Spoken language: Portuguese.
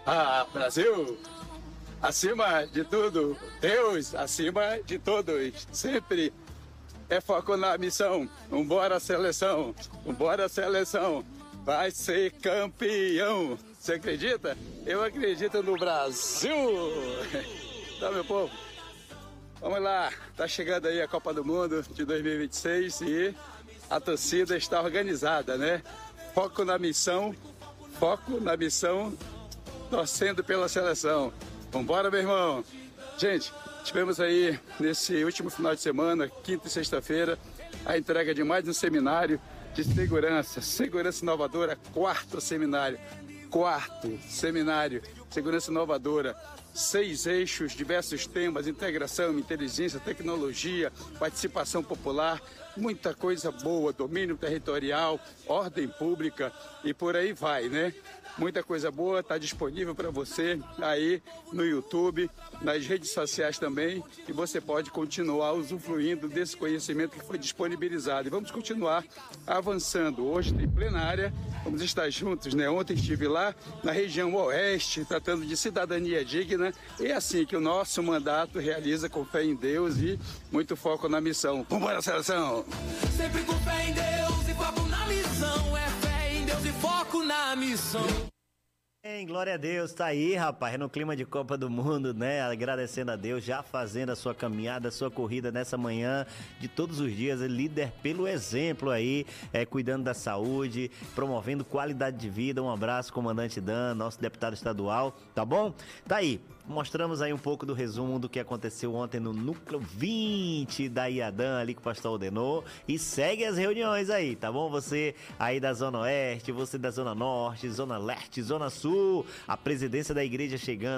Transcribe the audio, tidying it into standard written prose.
Ah, Brasil, acima de tudo, Deus acima de todos, sempre é foco na missão. Vambora, seleção, vambora, seleção, vai ser campeão. Você acredita? Eu acredito no Brasil. Tá, meu povo? Vamos lá, tá chegando aí a Copa do Mundo de 2026 e a torcida está organizada, né? Foco na missão, torcendo pela seleção. Vambora, meu irmão! Gente, tivemos aí nesse último final de semana, quinta e sexta-feira, a entrega de mais um seminário de segurança inovadora, quarto seminário, segurança inovadora. 6 eixos, diversos temas, integração, inteligência, tecnologia, participação popular, muita coisa boa, domínio territorial, ordem pública e por aí vai, né? Muita coisa boa está disponível para você aí no YouTube, nas redes sociais também, e você pode continuar usufruindo desse conhecimento que foi disponibilizado. E vamos continuar avançando. Hoje tem plenária, vamos estar juntos, né? Ontem estive lá na região oeste, tratando de cidadania digna. É assim que o nosso mandato realiza, com fé em Deus e muito foco na missão. Vambora, seleção! Sempre com fé em Deus e foco na missão. É fé em Deus e foco na missão. Glória a Deus, tá aí, rapaz, no clima de Copa do Mundo, né? Agradecendo a Deus, já fazendo a sua caminhada, a sua corrida nessa manhã de todos os dias, líder pelo exemplo aí, cuidando da saúde, promovendo qualidade de vida. Um abraço, comandante Dan, nosso deputado estadual, tá bom? Tá aí. Mostramos aí um pouco do resumo do que aconteceu ontem no Núcleo 20 da IADAN, ali com o pastor Aldenor. E segue as reuniões aí, tá bom? Você aí da Zona Oeste, você da Zona Norte, Zona Leste, Zona Sul, a presidência da igreja chegando.